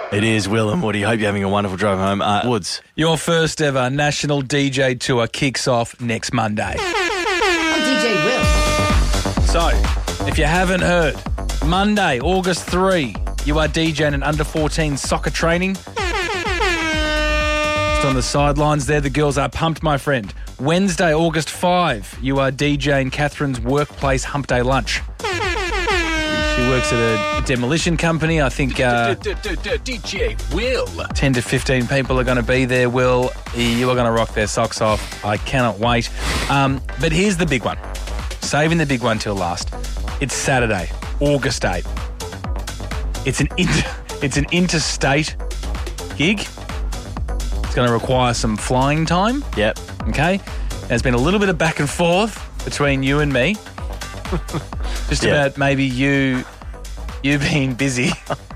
It is Will and Woody. Hope you're having a wonderful drive home. Woods. Your first ever national DJ tour kicks off next Monday. I'm DJ Will. So, if you haven't heard, Monday, August 3, you are DJing an under-14 soccer training. Just on the sidelines there, the girls are pumped, my friend. Wednesday, August 5, you are DJing Catherine's workplace hump day lunch. She works at a demolition company. I think DJ Will. 10 to 15 people are going to be there, Will. You are going to rock their socks off. I cannot wait. But here's the big one. Saving the big one till last. It's Saturday, August 8. It's an interstate gig. It's going to require some flying time. Yep. Okay? There's been a little bit of back and forth between you and me. Just about maybe you being busy.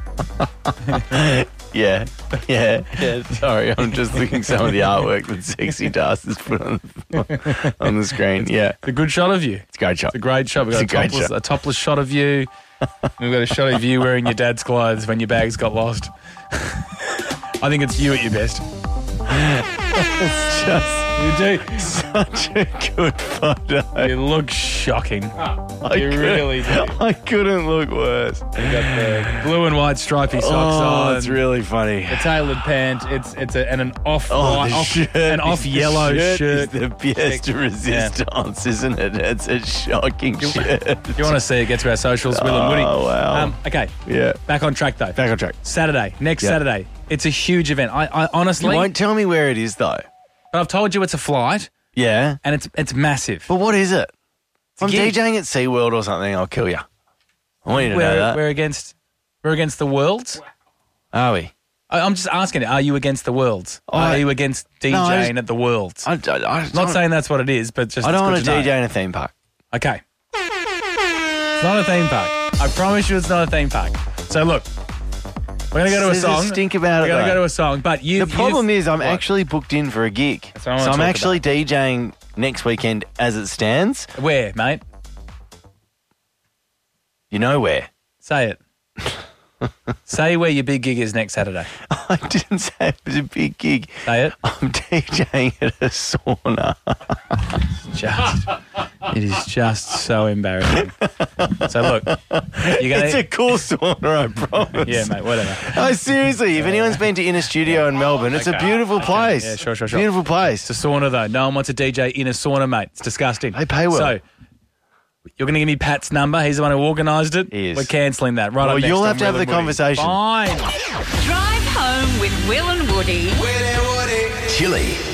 Yeah. Sorry, I'm just looking at some of the artwork that Sexy Dust has put on the screen. Yeah. It's a good shot of you. It's a great shot. It's a great shot. We've got a topless shot of you. We've got a shot of you wearing your dad's clothes when your bags got lost. I think it's you at your best. It's just You do. such a good photo. You look shocking. You really do. I couldn't look worse. You got the blue and white stripy socks on. It's really funny. A tailored pant. It's an off yellow shirt. shirt. Is the pièce de resistance, isn't it? It's a shocking shirt. You want to see it? Get to our socials, Will and Woody. Oh, wow. Okay. Yeah. Back on track though. Back on track. Saturday. Next Saturday. It's a huge event. I honestly. You won't tell me where it is, though. But I've told you it's a flight. Yeah. And it's massive. But what is it? If I'm gig. DJing at SeaWorld or something, I'll kill you. I want you to know that. We're against the worlds. Are we? I'm just asking, are you against the worlds? Are you against DJing at the worlds? I Not saying that's what it is, but just I don't want to to DJ in a theme park. Okay. It's not a theme park. I promise you it's not a theme park. So look, we're going to go to a There's song. stink about We're it, going to though. go to a song, but The problem is I'm what? actually booked in for a gig. That's So what I wanna I'm talk actually DJing next weekend as it stands. Where, mate? You know where? Say it. Say where your big gig is next Saturday. I didn't say it was a big gig. Say it. I'm DJing at a sauna. It is just so embarrassing. So look, It's a cool sauna, I promise. Yeah, mate, whatever. No, seriously, if anyone's been to Inner Studio in Melbourne, it's a beautiful place. Yeah, sure. Beautiful place. It's a sauna, though. No one wants a DJ in a sauna, mate. It's disgusting. They pay well. So, you're going to give me Pat's number. He's the one who organised it. He is. We're cancelling that. Right Well, up next you'll on have to have Will the and Woody. conversation. Fine. Drive home with Will and Woody. Will and Woody. Chili.